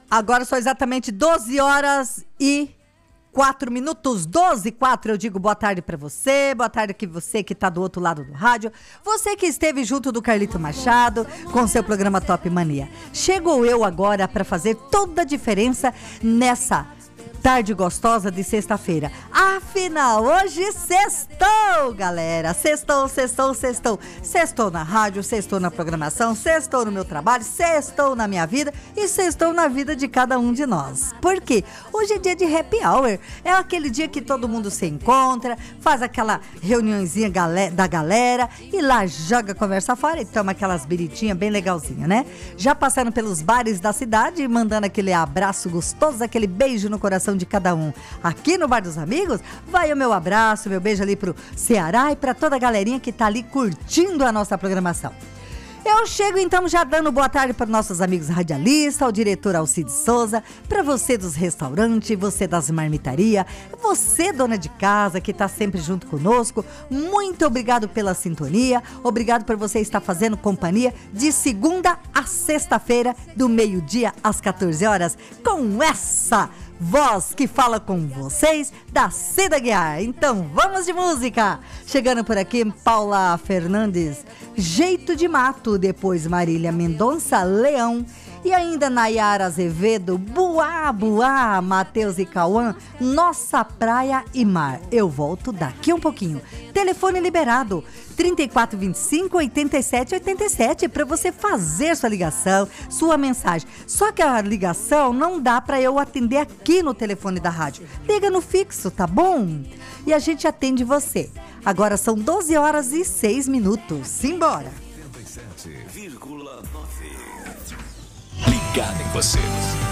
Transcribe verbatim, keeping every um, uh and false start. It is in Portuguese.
Agora são exatamente doze horas e quatro minutos, doze e quatro. Eu digo boa tarde pra você, boa tarde que você que tá do outro lado do rádio, você que esteve junto do Carlito Machado com seu programa Top Mania. Chegou eu agora pra fazer toda a diferença nessa tarde gostosa de sexta-feira. Afinal, hoje sextou, galera. Sextou, sextou, sextou. Sextou na rádio, sextou na programação, sextou no meu trabalho, sextou na minha vida e sextou na vida de cada um de nós. Por quê? Hoje é dia de happy hour. É aquele dia que todo mundo se encontra, faz aquela reuniãozinha da galera e lá joga a conversa fora e toma aquelas biritinhas bem legalzinha, né? Já passando pelos bares da cidade e mandando aquele abraço gostoso, aquele beijo no coração de cada um. Aqui no Bar dos Amigos, vai o meu abraço, meu beijo ali pro Ceará e pra toda a galerinha que tá ali curtindo a nossa programação. Eu chego então já dando boa tarde para nossos amigos radialistas, ao diretor Alcide Souza, para você dos restaurantes, você das marmitarias, você dona de casa que tá sempre junto conosco, muito obrigado pela sintonia, obrigado por você estar fazendo companhia de segunda a sexta-feira, do meio-dia às quatorze horas, com essa voz que fala com vocês, da Cida Guiar. Então vamos de música. Chegando por aqui, Paula Fernandes, Jeito de Mato, depois Marília Mendonça, Leão. E ainda Nayara Azevedo, Buá, Buá, Matheus e Cauã, Nossa Praia e Mar. Eu volto daqui um pouquinho. Telefone liberado, trinta e quatro, vinte e cinco, oitenta e sete, oitenta e sete, para você fazer sua ligação, sua mensagem. Só que a ligação não dá para eu atender aqui no telefone da rádio. Liga no fixo, tá bom? E a gente atende você. Agora são doze horas e seis minutos. Simbora! oitenta e sete vírgula nove Ligado em você.